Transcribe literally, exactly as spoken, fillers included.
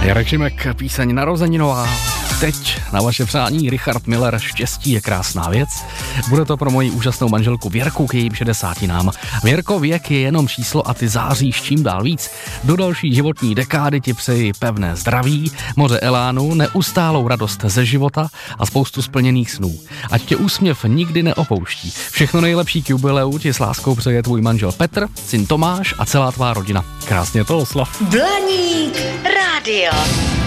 Jarek Šimek, píseň Narozeninová. Teď na vaše přání Richard Miller, Štěstí je krásná věc. Bude to pro moji úžasnou manželku Věrku k jejím šedesátinám. Věrko, věk je jenom číslo a ty záříš čím dál víc. Do další životní dekády ti přeji pevné zdraví, moře elánu, neustálou radost ze života a spoustu splněných snů. Ať tě úsměv nikdy neopouští. Všechno nejlepší k jubileu ti s láskou přeje tvůj manžel Petr, syn Tomáš a celá tvá rodina. Krásně to oslav. Blaník rádio.